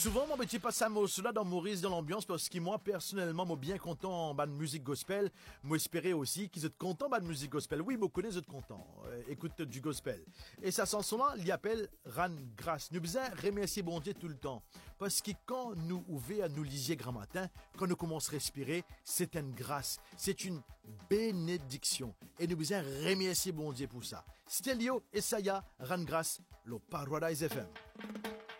Souvent, mon petit passe à cela dans Maurice dans l'ambiance parce que moi, personnellement, moi bien content en bas de musique gospel. Moi espérais aussi qu'ils êtes contents en bas de musique gospel. Oui, moi connais, vous êtes contents. Écoute du gospel. Et sa chanson-là, il appelle Ran grâce. Nous besoin remercier bon Dieu tout le temps. Parce que quand nous ouvrons à nous lisier grand matin, quand nous commençons à respirer, c'est une grâce. C'est une bénédiction. Et nous besoin remercier bon Dieu pour ça. Stelio et Saya, Ran grâce, le Paradise FM.